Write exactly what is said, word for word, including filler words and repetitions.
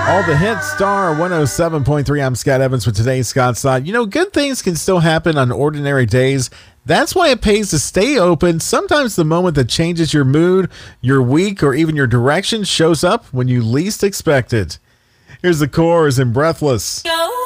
All the hits, Star one oh seven point three. I'm Scott Evans with today's Scott's Thought. You know, good things can still happen on ordinary days. That's why it pays to stay open. Sometimes the moment that changes your mood, your week, or even your direction shows up when you least expect it. Here's the Corrs and Breathless. Go!